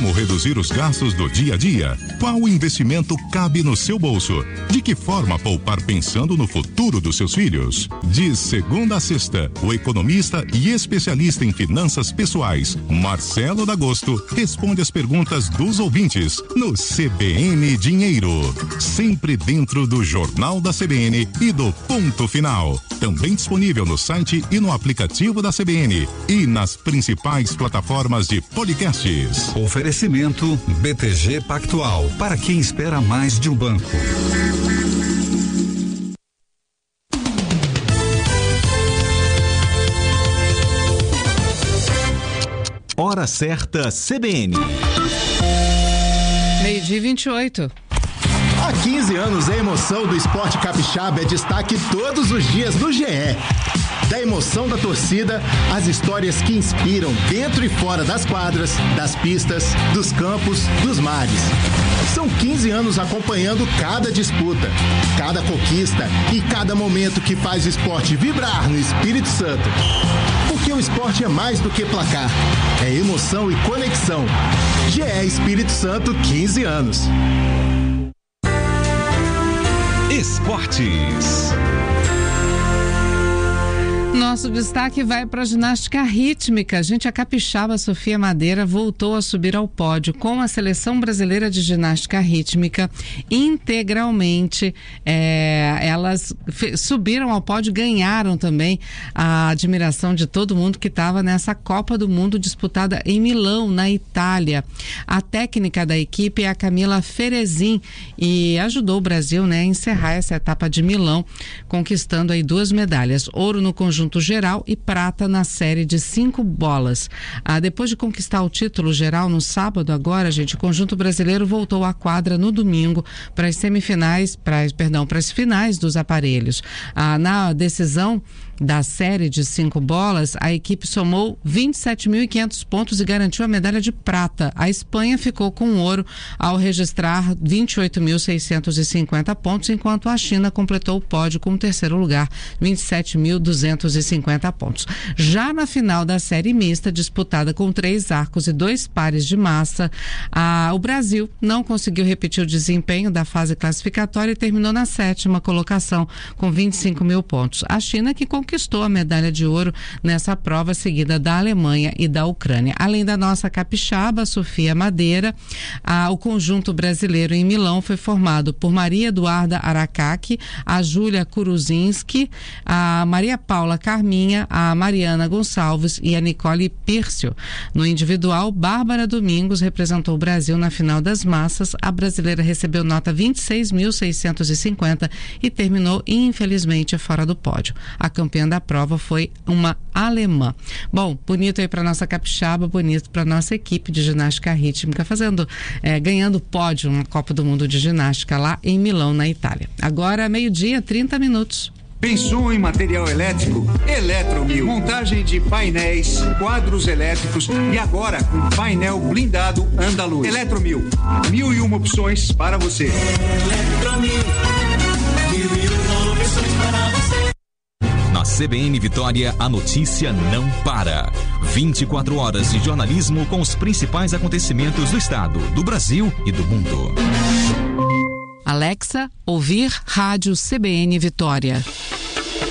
Como reduzir os gastos do dia a dia? Qual investimento cabe no seu bolso? De que forma poupar pensando no futuro dos seus filhos? De segunda a sexta, o economista e especialista em finanças pessoais, Marcelo D'Agosto, responde as perguntas dos ouvintes no CBN Dinheiro. Sempre dentro do Jornal da CBN e do Ponto Final. Também disponível no site e no aplicativo da CBN e nas principais plataformas de podcasts. Oferecimento BTG Pactual, para quem espera mais de um banco. Hora certa CBN. 12h28. Há 15 anos, a emoção do esporte capixaba é destaque todos os dias no GE. Da emoção da torcida, as histórias que inspiram dentro e fora das quadras, das pistas, dos campos, dos mares. São 15 anos acompanhando cada disputa, cada conquista e cada momento que faz o esporte vibrar no Espírito Santo. Porque o esporte é mais do que placar, é emoção e conexão. GE Espírito Santo, 15 anos. Esportes. Nosso destaque vai para a ginástica rítmica. A capixaba Sofia Madeira voltou a subir ao pódio com a seleção brasileira de ginástica rítmica integralmente. Elas subiram ao pódio, ganharam também a admiração de todo mundo que estava nessa Copa do Mundo disputada em Milão, na Itália. A técnica da equipe é a Camila Ferezin e ajudou o Brasil, a encerrar essa etapa de Milão, conquistando aí 2 medalhas, ouro no conjunto geral e prata na série de 5 bolas. Depois de conquistar o título geral no sábado, agora, o conjunto brasileiro voltou à quadra no domingo para as para as finais dos aparelhos. Na decisão da série de 5 bolas, a equipe somou 27.500 pontos e garantiu a medalha de prata. A Espanha ficou com ouro ao registrar 28.650 pontos, enquanto a China completou o pódio com o terceiro lugar, 27.250 pontos. Já na final da série mista, disputada com 3 arcos e 2 pares de massa, o Brasil não conseguiu repetir o desempenho da fase classificatória e terminou na 7ª colocação com 25.000 pontos. A China, que conquistou a medalha de ouro nessa prova, seguida da Alemanha e da Ucrânia. Além da nossa capixaba, Sofia Madeira, o conjunto brasileiro em Milão foi formado por Maria Eduarda Aracaki, a Júlia Kuruzinski, a Maria Paula Carminha, a Mariana Gonçalves e a Nicole Pírcio. No individual, Bárbara Domingos representou o Brasil na final das massas. A brasileira recebeu nota 26.650 e terminou, infelizmente, fora do pódio. A campeã da prova foi uma alemã. Bom, bonito aí para nossa capixaba, bonito para nossa equipe de ginástica rítmica, ganhando pódio na Copa do Mundo de Ginástica lá em Milão, na Itália. Agora, 12h30. Pensou em material elétrico? Eletromil. Montagem de painéis, quadros elétricos e agora com painel blindado Andaluz. Eletromil. 1.001 opções para você. Eletromil. 1.001 opções para você. Na CBN Vitória, a notícia não para. 24 horas de jornalismo com os principais acontecimentos do estado, do Brasil e do mundo. Alexa, ouvir Rádio CBN Vitória.